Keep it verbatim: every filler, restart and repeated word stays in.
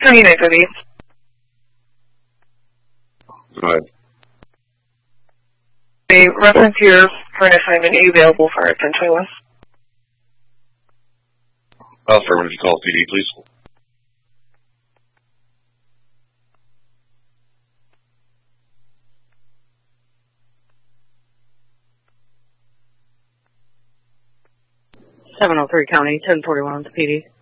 twenty-nine thirty. Go ahead. A reference here for an assignment. Are you available for ten twenty-one? Affirmative, call P D, please. seven oh three County, ten forty-one to P D.